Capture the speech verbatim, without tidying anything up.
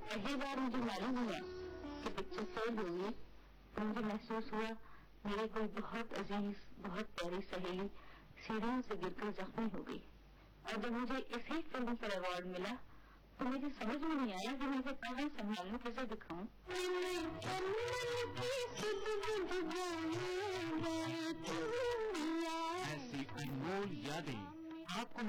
पहली बार मुझे मालूम हुआ कि पिक्चर फेल होगी तो मुझे महसूस हुआ मेरी कोई बहुत अजीज, बहुत प्यारी सहेली सीढ़ियों से गिरकर जख्मी हो गई। और जब मुझे इसी फिल्म पर अवार्ड मिला तो मुझे समझ में नहीं आया कि मैं इसे कहाँ संभालूं, कैसे दिखाऊं। ऐसी अनमोल यादें आपको